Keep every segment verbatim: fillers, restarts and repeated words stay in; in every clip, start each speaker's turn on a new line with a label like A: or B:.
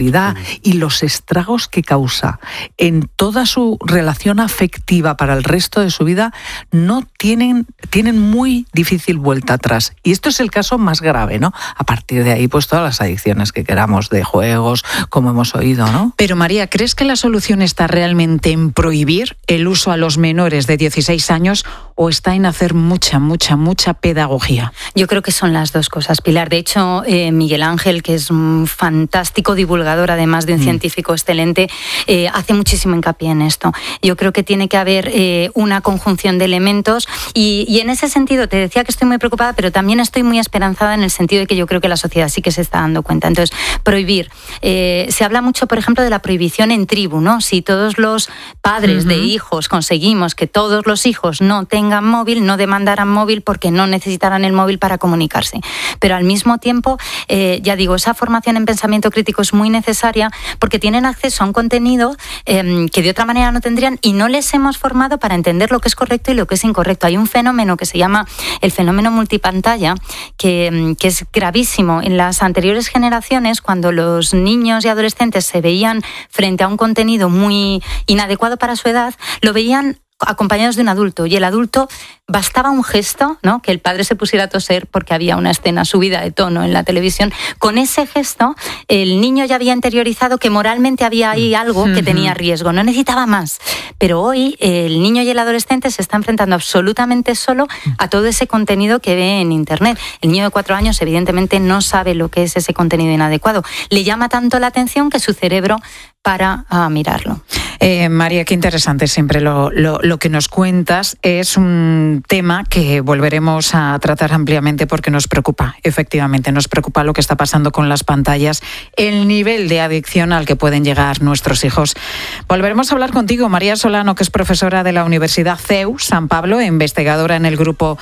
A: sexualidad y los estragos que causa en toda su relación afectiva para el resto de su vida, no tienen, tienen muy difícil vuelta atrás. Y esto es el caso más grave, ¿no? A partir de ahí, pues todas las adicciones que queramos de juegos, como hemos oído, ¿no?
B: Pero María, ¿crees que la solución está realmente en prohibir el uso a los menores de dieciséis años o está en hacer mucha, mucha, mucha pedagogía?
C: Yo creo que son las dos cosas, Pilar. De hecho, eh, Miguel Ángel, que es un fantástico divulgador, además de un mm. científico excelente, eh, hace muchísimo hincapié en esto. Yo creo que tiene que haber eh, una conjunción de elementos y, y en ese sentido te decía que estoy muy preocupada, pero también estoy muy esperanzada en el sentido de que yo creo que la sociedad sí que se está dando cuenta. Entonces, prohibir. Eh, se habla mucho, por ejemplo, de la prohibición en tribu, ¿no? Si todos los padres uh-huh. de hijos conseguimos que todos los hijos no tengan móvil, no demandaran móvil porque no necesitaran el móvil para comunicarse. Pero al mismo tiempo, eh, ya digo, esa formación en pensamiento crítico es muy necesaria porque tienen acceso a un contenido eh, que de otra manera no tendrían y no les hemos formado para entender lo que es correcto y lo que es incorrecto. Hay un fenómeno que se llama el fenómeno multipantalla, que, que es gravísimo. En las anteriores generaciones, cuando los niños y adolescentes se veían frente a un contenido muy inadecuado para su edad, lo veían acompañados de un adulto, y el adulto bastaba un gesto, ¿no? Que el padre se pusiera a toser porque había una escena subida de tono en la televisión. Con ese gesto el niño ya había interiorizado que moralmente había ahí algo que tenía riesgo, no necesitaba más. Pero hoy el niño y el adolescente se está enfrentando absolutamente solo a todo ese contenido que ve en internet. El niño de cuatro años evidentemente no sabe lo que es ese contenido inadecuado. Le llama tanto la atención que su cerebro para uh, mirarlo.
B: Eh, María, qué interesante siempre lo, lo, lo que nos cuentas. Es un tema que volveremos a tratar ampliamente porque nos preocupa, efectivamente, nos preocupa lo que está pasando con las pantallas, el nivel de adicción al que pueden llegar nuestros hijos. Volveremos a hablar contigo, María Solano, que es profesora de la Universidad C E U San Pablo, investigadora en el grupo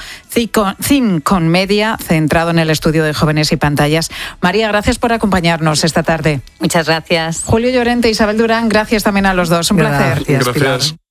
B: Think on Media, centrado en el estudio de jóvenes y pantallas. María, gracias por acompañarnos esta tarde.
C: Muchas gracias.
B: Julio Llorente, Isabel Durán, gracias también a los dos. Un
A: Gracias,
B: placer.
D: Gracias.